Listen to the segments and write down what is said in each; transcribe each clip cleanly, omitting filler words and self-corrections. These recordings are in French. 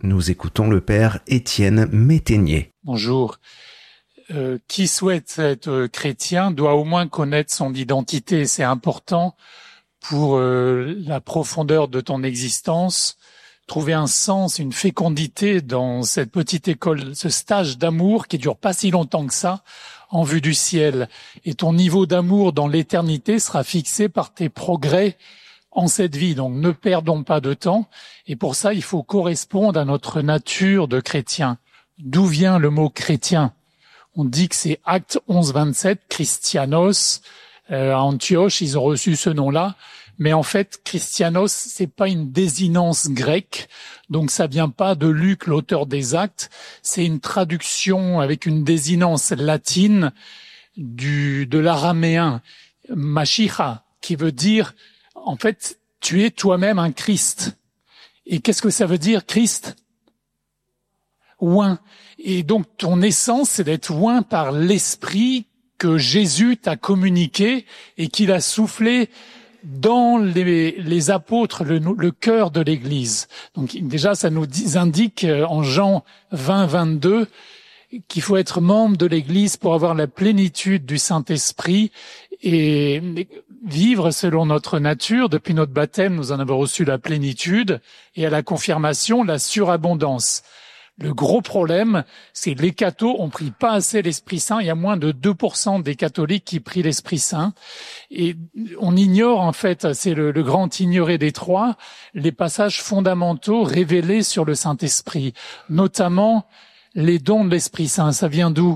Nous écoutons le père Étienne Métainier. Bonjour. Qui souhaite être chrétien doit au moins connaître son identité. C'est important pour la profondeur de ton existence, trouver un sens, une fécondité dans cette petite école, ce stage d'amour qui dure pas si longtemps que ça, en vue du ciel. Et ton niveau d'amour dans l'éternité sera fixé par tes progrès en cette vie. Donc ne perdons pas de temps. Et pour ça, il faut correspondre à notre nature de chrétien. D'où vient le mot chrétien? On dit que c'est Acte 11-27, Christianos. À Antioche, ils ont reçu ce nom-là. Mais en fait, Christianos, c'est pas une désinence grecque. Donc ça vient pas de Luc, l'auteur des Actes. C'est une traduction avec une désinence latine de l'araméen, Mashiach, qui veut dire, en fait, tu es toi-même un Christ. Et qu'est-ce que ça veut dire, Christ? Oint. Et donc, ton essence, c'est d'être oint par l'esprit que Jésus t'a communiqué et qu'il a soufflé dans les apôtres, le cœur de l'Église. Donc, déjà, ça nous indique en Jean 20-22 qu'il faut être membre de l'Église pour avoir la plénitude du Saint-Esprit et vivre selon notre nature. Depuis notre baptême, nous en avons reçu la plénitude et à la confirmation, la surabondance. Le gros problème, c'est que les cathos ont pris pas assez l'Esprit Saint. Il y a moins de 2% des catholiques qui prient l'Esprit Saint. Et on ignore, en fait, c'est le grand ignoré des trois, les passages fondamentaux révélés sur le Saint-Esprit, notamment les dons de l'Esprit Saint. Ça vient d'où?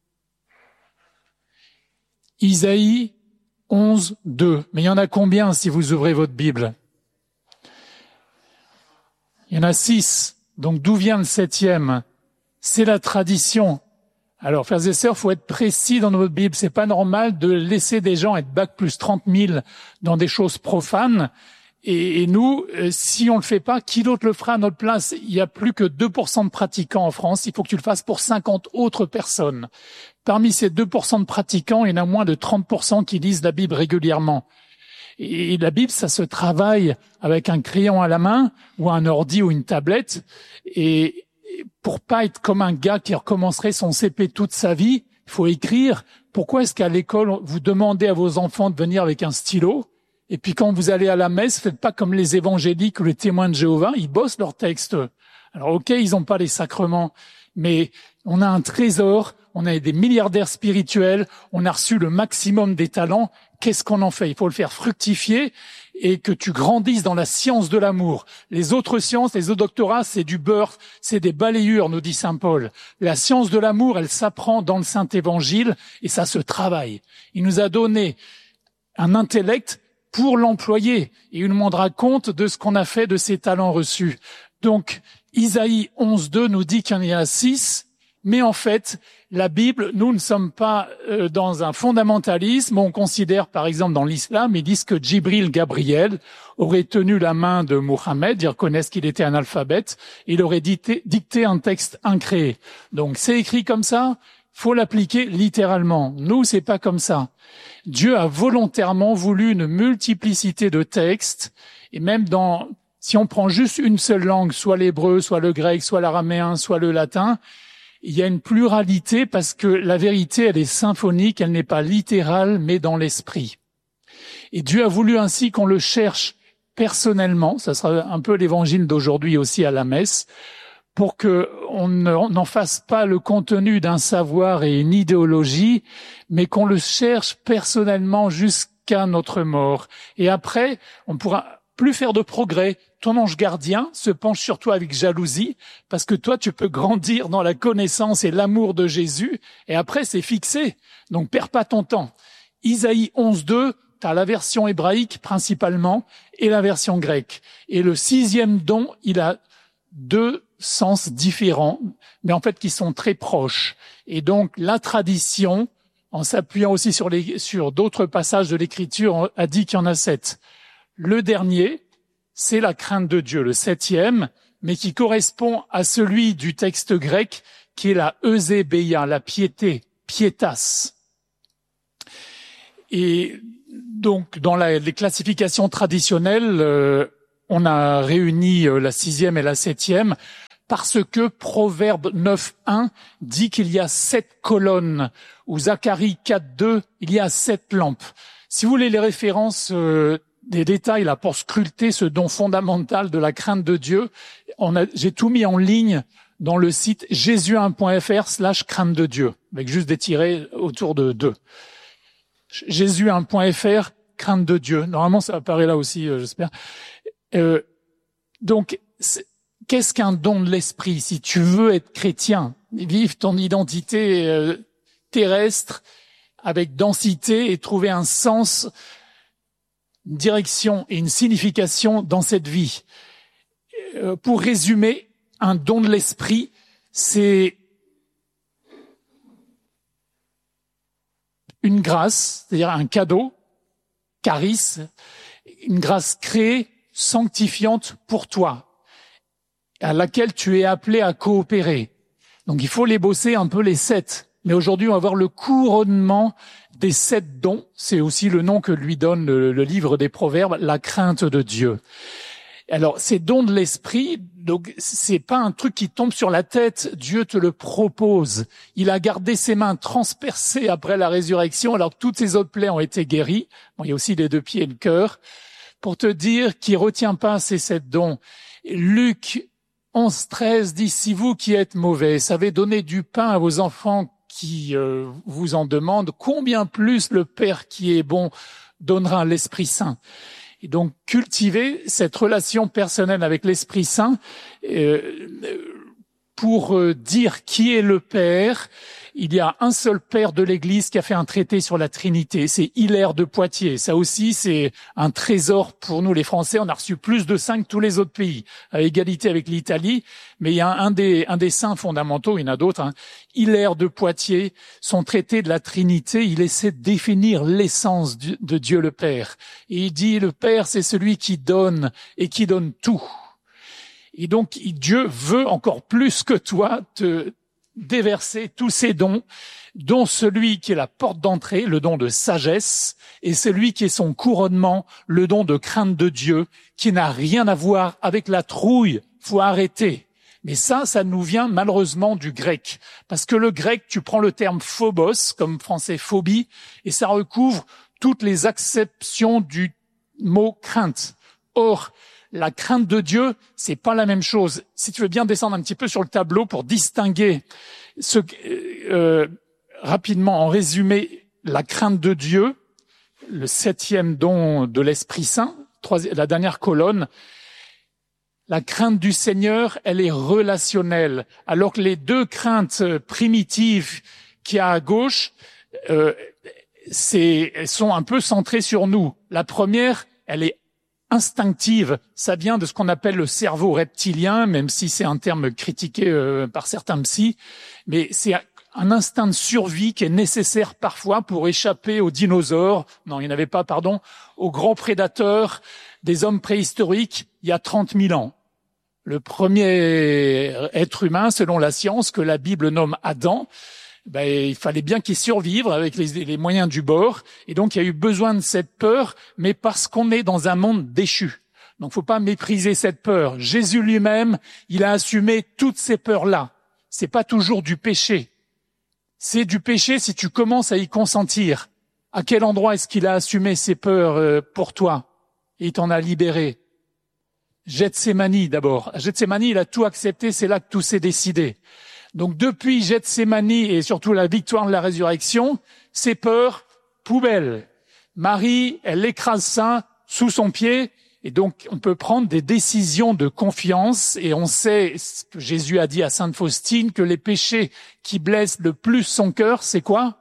Isaïe 11-2. Mais il y en a combien si vous ouvrez votre Bible? Il y en a 6. Donc d'où vient le 7e? C'est la tradition. Alors, frères et sœurs, faut être précis dans notre Bible. C'est pas normal de laisser des gens être bac plus 30 000 dans des choses profanes. Et nous, si on le fait pas, qui d'autre le fera à notre place? Il y a plus que 2% de pratiquants en France. Il faut que tu le fasses pour 50 autres personnes. Parmi ces 2% de pratiquants, il y en a moins de 30% qui lisent la Bible régulièrement. Et la Bible, ça se travaille avec un crayon à la main ou un ordi ou une tablette. Et pour pas être comme un gars qui recommencerait son CP toute sa vie, il faut écrire. Pourquoi est-ce qu'à l'école, vous demandez à vos enfants de venir avec un stylo? Et puis quand vous allez à la messe, faites pas comme les évangéliques ou les témoins de Jéhovah, ils bossent leurs textes. Alors ok, ils n'ont pas les sacrements, mais on a un trésor, on a des milliardaires spirituels, on a reçu le maximum des talents. Qu'est-ce qu'on en fait? Il faut le faire fructifier et que tu grandisses dans la science de l'amour. Les autres sciences, les autres doctorats, c'est du beurre, c'est des balayures, nous dit saint Paul. La science de l'amour, elle s'apprend dans le Saint-Évangile et ça se travaille. Il nous a donné un intellect pour l'employer et il nous demandera compte de ce qu'on a fait de ces talents reçus. Donc, Isaïe 11.2 nous dit qu'il y en a 6, mais en fait, la Bible, nous ne sommes pas dans un fondamentalisme. On considère, par exemple, dans l'islam, ils disent que Djibril Gabriel aurait tenu la main de Mohammed, ils reconnaissent qu'il était analphabète, il aurait dicté un texte incréé. Donc, c'est écrit comme ça, faut l'appliquer littéralement. Nous, c'est pas comme ça. Dieu a volontairement voulu une multiplicité de textes, et même si on prend juste une seule langue, soit l'hébreu, soit le grec, soit l'araméen, soit le latin, il y a une pluralité parce que la vérité, elle est symphonique, elle n'est pas littérale, mais dans l'esprit. Et Dieu a voulu ainsi qu'on le cherche personnellement, ça sera un peu l'évangile d'aujourd'hui aussi à la messe, pour que on n'en fasse pas le contenu d'un savoir et une idéologie, mais qu'on le cherche personnellement jusqu'à notre mort. Et après, on pourra plus faire de progrès. Ton ange gardien se penche sur toi avec jalousie, parce que toi, tu peux grandir dans la connaissance et l'amour de Jésus, et après, c'est fixé. Donc, perds pas ton temps. Isaïe 11.2, t'as la version hébraïque principalement, et la version grecque. Et le 6e don, il a 2 sens différents, mais en fait, qui sont très proches. Et donc, la tradition, en s'appuyant aussi sur d'autres passages de l'Écriture, a dit qu'il y en a 7. Le dernier, c'est la crainte de Dieu, le 7e, mais qui correspond à celui du texte grec, qui est la eusébéia, la piété, pietas. Et donc, dans les classifications traditionnelles, on a réuni la 6e et la 7e parce que Proverbe 9.1 dit qu'il y a 7 colonnes, ou Zacharie 4.2, il y a 7 lampes. Si vous voulez les références, des détails là pour scruter ce don fondamental de la crainte de Dieu, j'ai tout mis en ligne dans le site jésus1.fr/crainte de Dieu, avec juste des tirets autour de 2. jésus1.fr, crainte de Dieu. Normalement, ça apparaît là aussi, j'espère. Donc, qu'est-ce qu'un don de l'esprit? Si tu veux être chrétien, vivre ton identité terrestre avec densité et trouver un sens, une direction et une signification dans cette vie. Pour résumer, un don de l'esprit, c'est une grâce, c'est-à-dire un cadeau, charis, une grâce créée, sanctifiante pour toi, à laquelle tu es appelé à coopérer. Donc il faut les bosser un peu les 7. Mais aujourd'hui, on va voir le couronnement des 7 dons. C'est aussi le nom que lui donne le livre des Proverbes, la crainte de Dieu. Alors, ces dons de l'esprit, donc c'est pas un truc qui tombe sur la tête. Dieu te le propose. Il a gardé ses mains transpercées après la résurrection, alors que toutes ses autres plaies ont été guéries. Bon, il y a aussi les 2 pieds et le cœur. Pour te dire qu'il retient pas ces 7 dons. Luc 11.13 dit, si vous qui êtes mauvais savez donner du pain à vos enfants qui vous en demandent, combien plus le Père qui est bon donnera l'Esprit Saint. Et donc, cultiver cette relation personnelle avec l'Esprit Saint pour dire qui est le Père. Il y a un seul Père de l'Église qui a fait un traité sur la Trinité, c'est Hilaire de Poitiers. Ça aussi, c'est un trésor pour nous les Français. On a reçu plus de saints que tous les autres pays, à égalité avec l'Italie. Mais il y a un des saints fondamentaux, il y en a d'autres, Hilaire de Poitiers, son traité de la Trinité, il essaie de définir l'essence de Dieu le Père. Et il dit, le Père, c'est celui qui donne et qui donne tout. Et donc, Dieu veut encore plus que toi te déverser tous ces dons, dont celui qui est la porte d'entrée, le don de sagesse, et celui qui est son couronnement, le don de crainte de Dieu, qui n'a rien à voir avec la trouille. Faut arrêter. Mais ça nous vient malheureusement du grec. Parce que le grec, tu prends le terme phobos, comme français phobie, et ça recouvre toutes les acceptions du mot crainte. Or, la crainte de Dieu, c'est pas la même chose. Si tu veux bien descendre un petit peu sur le tableau pour distinguer rapidement, en résumé, la crainte de Dieu, le 7e don de l'Esprit Saint, la dernière colonne. La crainte du Seigneur, elle est relationnelle, alors que les 2 craintes primitives qu'il y a à gauche, elles sont un peu centrées sur nous. La première, elle est instinctive, ça vient de ce qu'on appelle le cerveau reptilien, même si c'est un terme critiqué par certains psys, mais c'est un instinct de survie qui est nécessaire parfois pour échapper aux dinosaures, non, il n'y en avait pas, pardon, aux grands prédateurs des hommes préhistoriques il y a 30 000 ans. Le premier être humain, selon la science, que la Bible nomme Adam, il fallait bien qu'il survive avec les moyens du bord. Et donc, il y a eu besoin de cette peur, mais parce qu'on est dans un monde déchu. Donc, faut pas mépriser cette peur. Jésus lui-même, il a assumé toutes ces peurs-là. C'est pas toujours du péché. C'est du péché si tu commences à y consentir. À quel endroit est-ce qu'il a assumé ces peurs pour toi? Et il t'en a libéré. Gethsémani d'abord. À Gethsémani, il a tout accepté, c'est là que tout s'est décidé. Donc depuis Gethsémani et surtout la victoire de la résurrection, ces peurs, poubelle. Marie, elle écrase ça sous son pied, et donc on peut prendre des décisions de confiance, et on sait ce que Jésus a dit à Sainte Faustine, que les péchés qui blessent le plus son cœur, c'est quoi?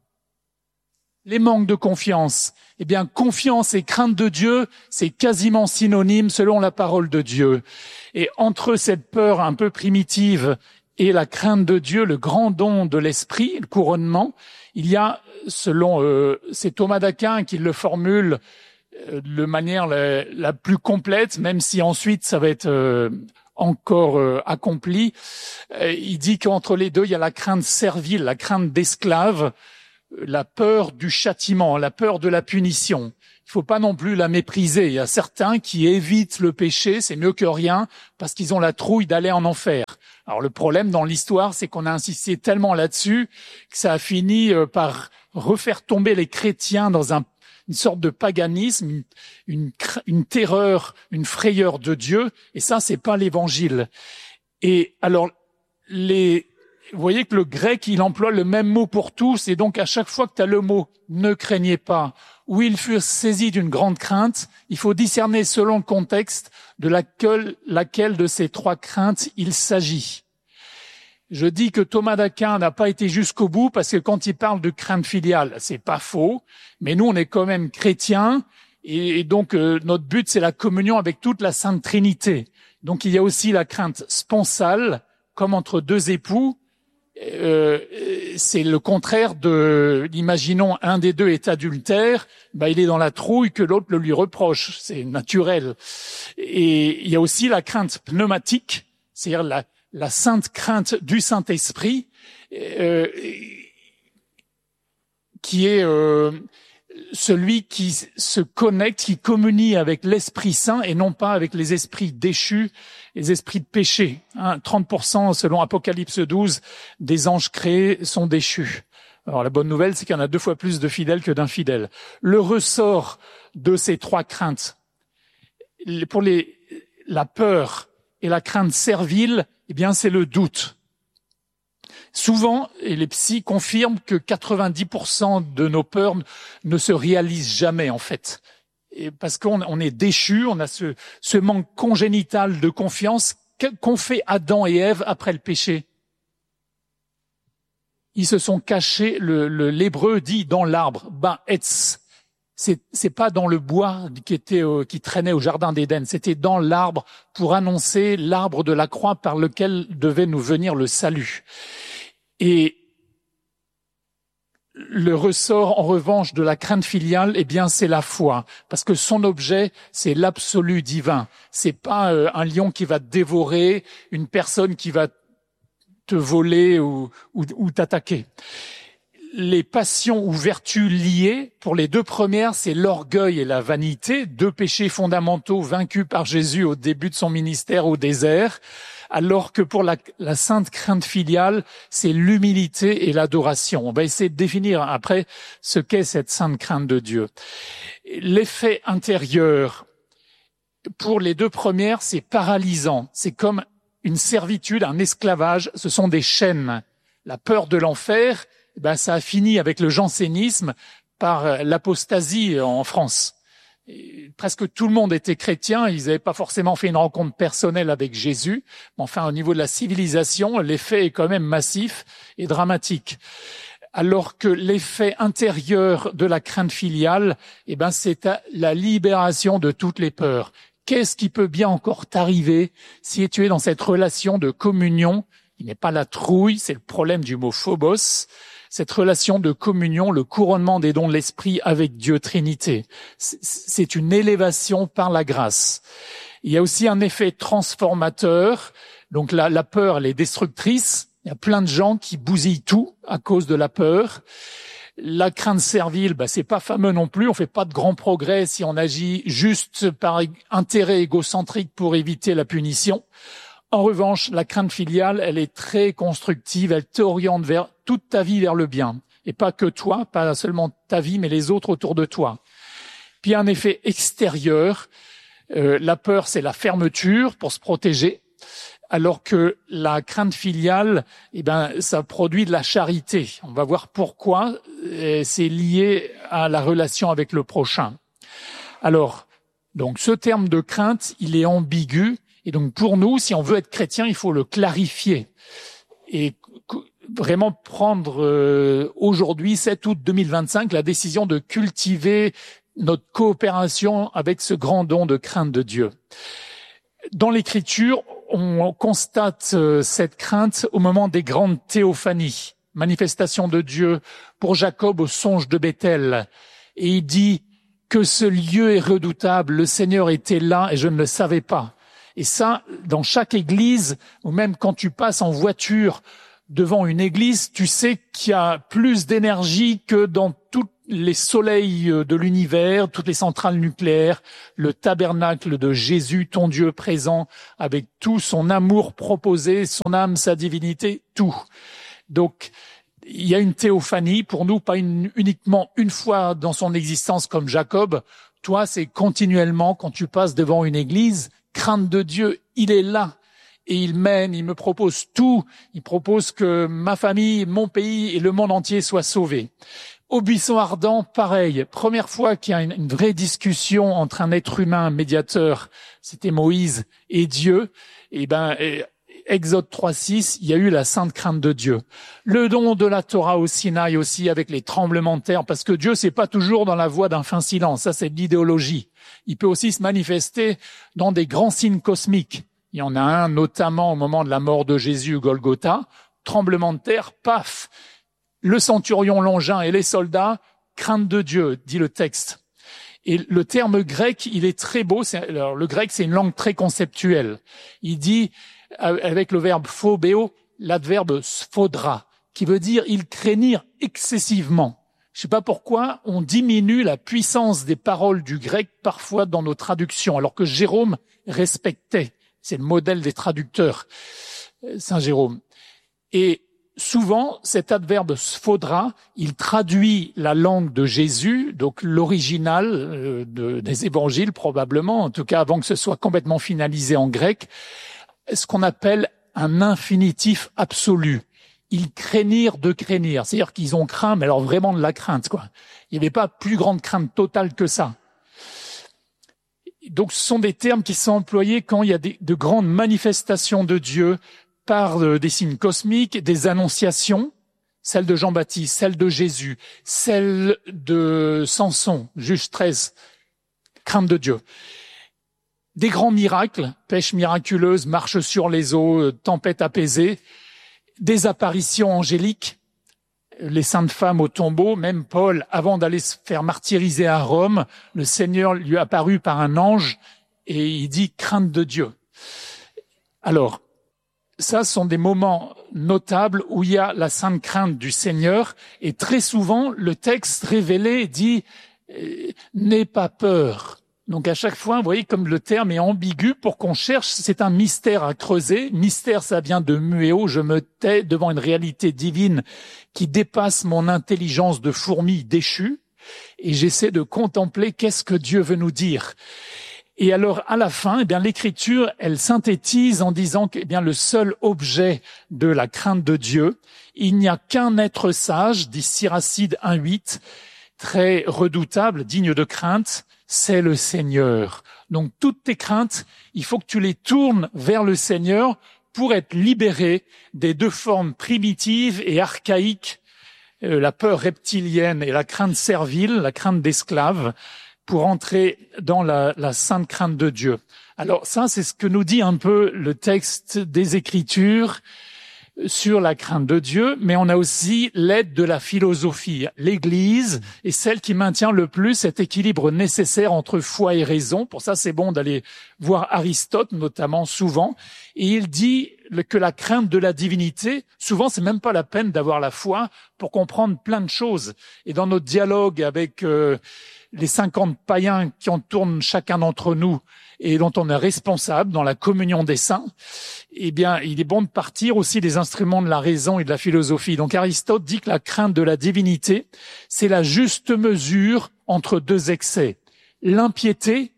Les manques de confiance. Eh bien, confiance et crainte de Dieu, c'est quasiment synonyme selon la parole de Dieu. Et entre cette peur un peu primitive et la crainte de Dieu, le grand don de l'esprit, le couronnement, il y a, selon c'est Thomas d'Aquin qui le formule de manière la plus complète, même si ensuite ça va être encore accompli. Il dit qu'entre les deux, il y a la crainte servile, la crainte d'esclave, la peur du châtiment, la peur de la punition. Il faut pas non plus la mépriser. Il y a certains qui évitent le péché, c'est mieux que rien, parce qu'ils ont la trouille d'aller en enfer. Alors le problème dans l'histoire, c'est qu'on a insisté tellement là-dessus que ça a fini par refaire tomber les chrétiens dans une sorte de paganisme, une terreur, une frayeur de Dieu, et ça, c'est pas l'évangile. Et alors, vous voyez que le grec, il emploie le même mot pour tous, et donc à chaque fois que tu as le mot « ne craignez pas », où ils furent saisis d'une grande crainte, il faut discerner selon le contexte de laquelle de ces trois craintes il s'agit. Je dis que Thomas d'Aquin n'a pas été jusqu'au bout parce que quand il parle de crainte filiale, c'est pas faux, mais nous on est quand même chrétiens et donc notre but c'est la communion avec toute la Sainte Trinité. Donc il y a aussi la crainte sponsale, comme entre deux époux. C'est le contraire imaginons un des deux est adultère, il est dans la trouille que l'autre le lui reproche, c'est naturel. Et il y a aussi la crainte pneumatique, c'est-à-dire la sainte crainte du Saint-Esprit, qui est celui qui se connecte, qui communie avec l'Esprit Saint et non pas avec les esprits déchus, les esprits de péché. 30% selon Apocalypse 12 des anges créés sont déchus. Alors la bonne nouvelle, c'est qu'il y en a 2 fois plus de fidèles que d'infidèles. Le ressort de ces trois craintes, pour la peur et la crainte servile, eh bien c'est le doute. Souvent, et les psys confirment que 90% de nos peurs ne se réalisent jamais, en fait. Et parce qu'on est déchus, on a ce manque congénital de confiance qu'ont fait Adam et Ève après le péché. Ils se sont cachés, l'hébreu dit dans l'arbre, etz. C'est pas dans le bois qui traînait au jardin d'Éden, c'était dans l'arbre pour annoncer l'arbre de la croix par lequel devait nous venir le salut. Et le ressort, en revanche, de la crainte filiale, eh bien, c'est la foi. Parce que son objet, c'est l'absolu divin. C'est pas un lion qui va te dévorer, une personne qui va te voler ou t'attaquer. Les passions ou vertus liées, pour les 2 premières, c'est l'orgueil et la vanité, 2 péchés fondamentaux vaincus par Jésus au début de son ministère au désert, alors que pour la sainte crainte filiale, c'est l'humilité et l'adoration. On va essayer de définir après ce qu'est cette sainte crainte de Dieu. L'effet intérieur, pour les 2 premières, c'est paralysant. C'est comme une servitude, un esclavage, ce sont des chaînes. La peur de l'enfer, ça a fini avec le jansénisme par l'apostasie en France. Et presque tout le monde était chrétien, ils n'avaient pas forcément fait une rencontre personnelle avec Jésus, mais enfin au niveau de la civilisation, l'effet est quand même massif et dramatique. Alors que l'effet intérieur de la crainte filiale, c'est la libération de toutes les peurs. Qu'est-ce qui peut bien encore t'arriver si tu es dans cette relation de communion? Il n'est pas la trouille, c'est le problème du mot phobos. Cette relation de communion, le couronnement des dons de l'Esprit avec Dieu Trinité. C'est une élévation par la grâce. Il y a aussi un effet transformateur. Donc la peur, elle est destructrice. Il y a plein de gens qui bousillent tout à cause de la peur. La crainte servile, c'est pas fameux non plus. On fait pas de grands progrès si on agit juste par intérêt égocentrique pour éviter la punition. En revanche, la crainte filiale, elle est très constructive, elle t'oriente vers toute ta vie vers le bien. Et pas que toi, pas seulement ta vie, mais les autres autour de toi. Puis un effet extérieur, la peur, c'est la fermeture pour se protéger, alors que la crainte filiale, ça produit de la charité. On va voir pourquoi, c'est lié à la relation avec le prochain. Alors, donc ce terme de crainte, il est ambigu. Et donc pour nous, si on veut être chrétien, il faut le clarifier et vraiment prendre aujourd'hui, 7 août 2025, la décision de cultiver notre coopération avec ce grand don de crainte de Dieu. Dans l'Écriture, on constate cette crainte au moment des grandes théophanies, manifestations de Dieu pour Jacob au songe de Bethel. Et il dit que ce lieu est redoutable, le Seigneur était là et je ne le savais pas. Et ça, dans chaque église, ou même quand tu passes en voiture devant une église, tu sais qu'il y a plus d'énergie que dans les soleils de l'univers, toutes les centrales nucléaires, le tabernacle de Jésus, ton Dieu présent, avec tout son amour proposé, son âme, sa divinité, tout. Donc, il y a une théophanie, pour nous, pas uniquement une fois dans son existence comme Jacob. Toi, c'est continuellement, quand tu passes devant une église, crainte de Dieu, il est là. Et il m'aime, il me propose tout. Il propose que ma famille, mon pays et le monde entier soient sauvés. Au buisson ardent, pareil. Première fois qu'il y a une vraie discussion entre un être humain, un médiateur, c'était Moïse et Dieu. Exode 3.6, il y a eu la sainte crainte de Dieu. Le don de la Torah au Sinaï aussi avec les tremblements de terre, parce que Dieu, c'est pas toujours dans la voie d'un fin silence. Ça, c'est de l'idéologie. Il peut aussi se manifester dans des grands signes cosmiques. Il y en a un, notamment au moment de la mort de Jésus, Golgotha, tremblement de terre, paf, le centurion Longin et les soldats, crainte de Dieu, dit le texte. Et le terme grec, il est très beau. Alors, le grec, c'est une langue très conceptuelle. Il dit, avec le verbe phobéo, l'adverbe sphodra, qui veut dire ils craignirent excessivement. Je ne sais pas pourquoi on diminue la puissance des paroles du grec parfois dans nos traductions, alors que Jérôme respectait. C'est le modèle des traducteurs, Saint Jérôme. Et souvent, cet adverbe sphodra, il traduit la langue de Jésus, donc l'original des évangiles probablement, en tout cas avant que ce soit complètement finalisé en grec, ce qu'on appelle un infinitif absolu. Ils craignirent de craignir, c'est-à-dire qu'ils ont craint, mais alors vraiment de la crainte, quoi. Il n'y avait pas plus grande crainte totale que ça. Donc ce sont des termes qui sont employés quand il y a de grandes manifestations de Dieu par des signes cosmiques, des annonciations, celle de Jean-Baptiste, celle de Jésus, celle de Samson, Juge 13, crainte de Dieu. Des grands miracles, pêche miraculeuse, marche sur les eaux, tempête apaisée, des apparitions angéliques, les saintes femmes au tombeau, même Paul, avant d'aller se faire martyriser à Rome, le Seigneur lui est apparu par un ange et il dit crainte de Dieu. Alors, ça sont des moments notables où il y a la sainte crainte du Seigneur et très souvent le texte révélé dit n'aie pas peur. Donc à chaque fois, vous voyez comme le terme est ambigu pour qu'on cherche, c'est un mystère à creuser. Mystère, ça vient de muéo, je me tais devant une réalité divine qui dépasse mon intelligence de fourmi déchue et j'essaie de contempler qu'est-ce que Dieu veut nous dire. Et alors à la fin, l'Écriture, elle synthétise en disant que le seul objet de la crainte de Dieu, il n'y a qu'un être sage, dit Siracide 1.8, très redoutable, digne de crainte, c'est le Seigneur. Donc toutes tes craintes, il faut que tu les tournes vers le Seigneur pour être libéré des deux formes primitives et archaïques, la peur reptilienne et la crainte servile, la crainte d'esclave, pour entrer dans la sainte crainte de Dieu. Alors ça, c'est ce que nous dit un peu le texte des Écritures sur la crainte de Dieu, mais on a aussi l'aide de la philosophie. L'Église est celle qui maintient le plus cet équilibre nécessaire entre foi et raison. Pour ça, c'est bon d'aller voir Aristote, notamment souvent. Et il dit que la crainte de la divinité, souvent, c'est même pas la peine d'avoir la foi pour comprendre plein de choses. Et dans notre dialogue avec les 50 païens qui entourent chacun d'entre nous et dont on est responsable dans la communion des saints, il est bon de partir aussi des instruments de la raison et de la philosophie. Donc Aristote dit que la crainte de la divinité, c'est la juste mesure entre deux excès. L'impiété,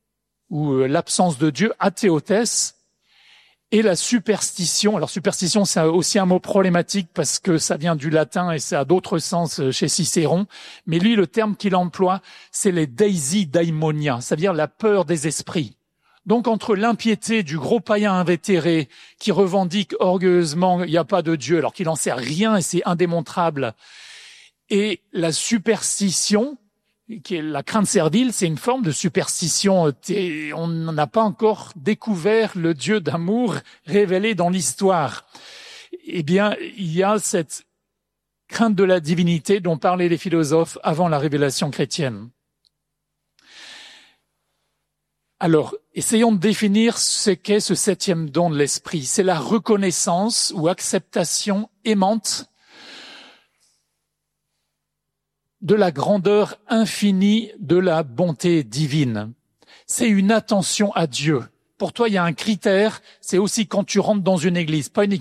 ou l'absence de Dieu, athéothès, et la superstition. Alors superstition, c'est aussi un mot problématique parce que ça vient du latin et ça a d'autres sens chez Cicéron. Mais lui, le terme qu'il emploie, c'est les daimonia, c'est-à-dire la peur des esprits. Donc entre l'impiété du gros païen invétéré qui revendique orgueilleusement il n'y a pas de Dieu alors qu'il n'en sait rien et c'est indémontrable, et la superstition, qui est la crainte servile, c'est une forme de superstition. On n'a pas encore découvert le Dieu d'amour révélé dans l'histoire. Il y a cette crainte de la divinité dont parlaient les philosophes avant la révélation chrétienne. Alors, essayons de définir ce qu'est ce 7e don de l'esprit. C'est la reconnaissance ou acceptation aimante de la grandeur infinie de la bonté divine. C'est une attention à Dieu. Pour toi, il y a un critère, c'est aussi quand tu rentres dans une église, pas uniquement